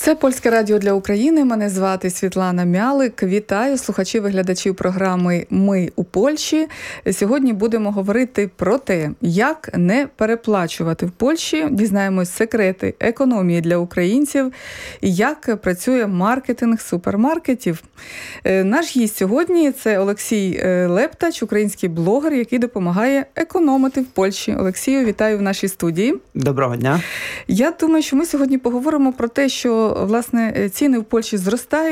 Це Польське радіо для України. Мене звати Світлана Мялик. Вітаю слухачів і глядачів програми «Ми у Польщі». Сьогодні будемо говорити про те, як не переплачувати в Польщі. Дізнаємось секрети економії для українців, як працює маркетинг супермаркетів. Наш гість сьогодні – це Олексій Лептач, український блогер, який допомагає економити в Польщі. Олексію, вітаю в нашій студії. Доброго дня. Я думаю, що ми сьогодні поговоримо про те, що, власне, ціни в Польщі зростають.